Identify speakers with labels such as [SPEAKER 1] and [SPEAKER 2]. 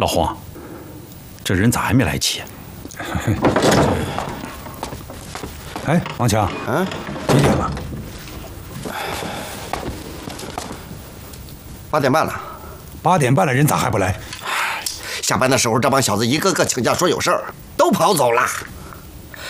[SPEAKER 1] 老黄，这人咋还没来齐？
[SPEAKER 2] 哎，王强，
[SPEAKER 3] 嗯，
[SPEAKER 2] 几点了
[SPEAKER 3] ？8点半了。
[SPEAKER 2] 8点半了，人咋还不来？
[SPEAKER 3] 下班的时候，这帮小子一个个请假说有事儿，都跑走了。